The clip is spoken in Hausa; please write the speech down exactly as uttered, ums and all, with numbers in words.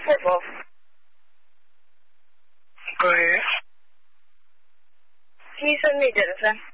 是否可以。 医生没诊生。